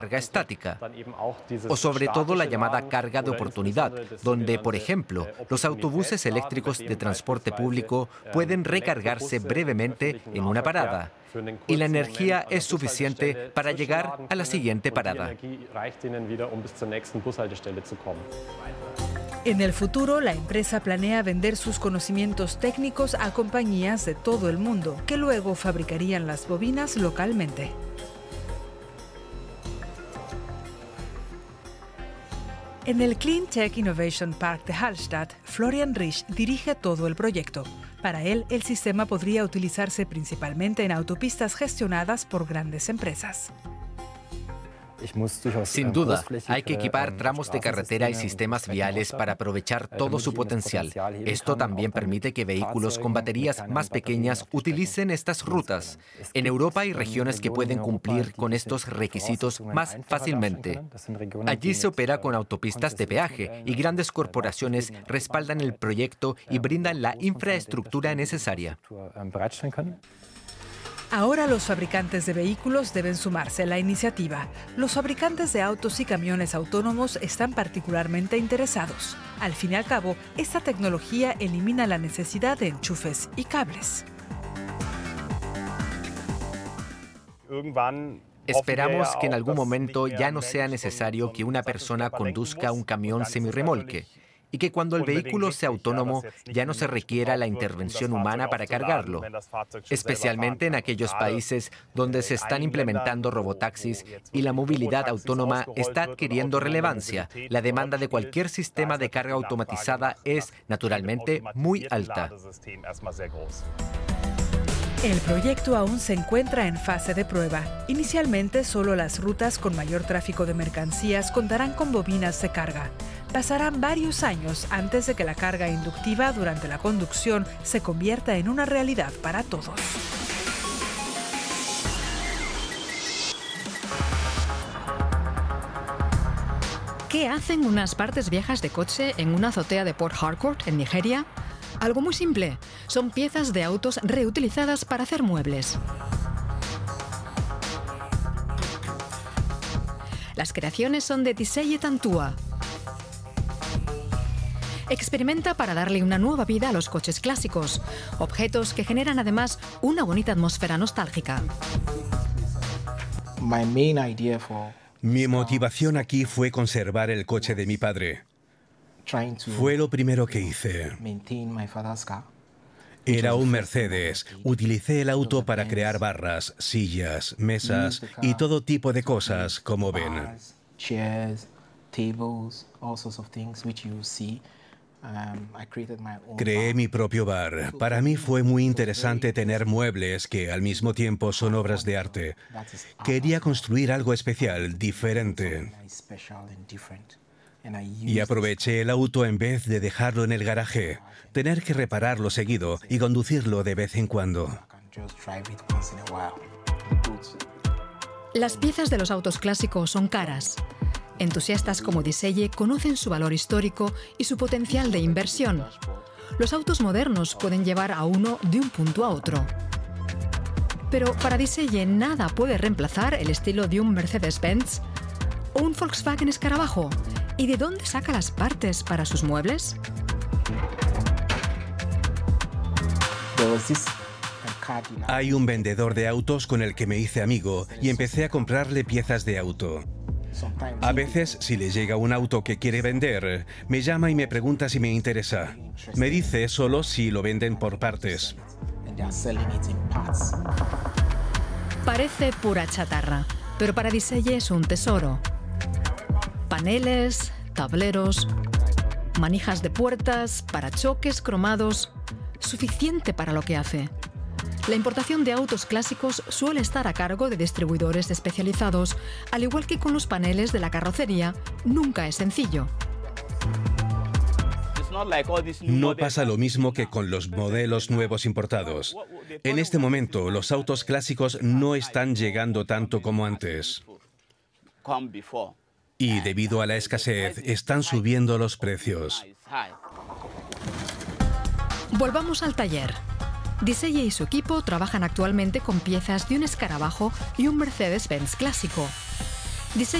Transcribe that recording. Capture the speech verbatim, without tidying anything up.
carga estática, o sobre todo la llamada carga de oportunidad, donde, por ejemplo, los autobuses eléctricos de transporte público pueden recargarse brevemente en una parada, y la energía es suficiente para llegar a la siguiente parada. En el futuro, la empresa planea vender sus conocimientos técnicos a compañías de todo el mundo, que luego fabricarían las bobinas localmente. En el Clean Tech Innovation Park de Hallstatt, Florian Riesch dirige todo el proyecto. Para él, el sistema podría utilizarse principalmente en autopistas gestionadas por grandes empresas. Sin duda, hay que equipar tramos de carretera y sistemas viales para aprovechar todo su potencial. Esto también permite que vehículos con baterías más pequeñas utilicen estas rutas. En Europa hay regiones que pueden cumplir con estos requisitos más fácilmente. Allí se opera con autopistas de peaje y grandes corporaciones respaldan el proyecto y brindan la infraestructura necesaria. Ahora los fabricantes de vehículos deben sumarse a la iniciativa. Los fabricantes de autos y camiones autónomos están particularmente interesados. Al fin y al cabo, esta tecnología elimina la necesidad de enchufes y cables. Esperamos que en algún momento ya no sea necesario que una persona conduzca un camión semirremolque, y que cuando el vehículo sea autónomo ya no se requiera la intervención humana para cargarlo, especialmente en aquellos países donde se están implementando robotaxis y la movilidad autónoma está adquiriendo relevancia. La demanda de cualquier sistema de carga automatizada es, naturalmente, muy alta. El proyecto aún se encuentra en fase de prueba. Inicialmente, solo las rutas con mayor tráfico de mercancías contarán con bobinas de carga. Pasarán varios años antes de que la carga inductiva durante la conducción se convierta en una realidad para todos. ¿Qué hacen unas partes viejas de coche en una azotea de Port Harcourt, en Nigeria? Algo muy simple. Son piezas de autos reutilizadas para hacer muebles. Las creaciones son de Tiseye Tantua. Experimenta para darle una nueva vida a los coches clásicos, objetos que generan además una bonita atmósfera nostálgica. Mi motivación aquí fue conservar el coche de mi padre. Fue lo primero que hice. Era un Mercedes. Utilicé el auto para crear barras, sillas, mesas y todo tipo de cosas, como ven. Creé mi propio bar. Para mí fue muy interesante tener muebles que al mismo tiempo son obras de arte. Quería construir algo especial, diferente. Y aproveché el auto en vez de dejarlo en el garaje, tener que repararlo seguido y conducirlo de vez en cuando. Las piezas de los autos clásicos son caras. Entusiastas como Tiseye conocen su valor histórico y su potencial de inversión. Los autos modernos pueden llevar a uno de un punto a otro. Pero para Tiseye nada puede reemplazar el estilo de un Mercedes-Benz o un Volkswagen Escarabajo. ¿Y de dónde saca las partes para sus muebles? Hay un vendedor de autos con el que me hice amigo y empecé a comprarle piezas de auto. A veces, si le llega un auto que quiere vender, me llama y me pregunta si me interesa. Me dice solo si lo venden por partes. Parece pura chatarra, pero para Tiseye es un tesoro. Paneles, tableros, manijas de puertas, parachoques cromados, suficiente para lo que hace. La importación de autos clásicos suele estar a cargo de distribuidores especializados, al igual que con los paneles de la carrocería, nunca es sencillo. No pasa lo mismo que con los modelos nuevos importados. En este momento, los autos clásicos no están llegando tanto como antes. Y debido a la escasez, están subiendo los precios. Volvamos al taller. Tiseye y su equipo trabajan actualmente con piezas de un escarabajo y un Mercedes-Benz clásico. Diselle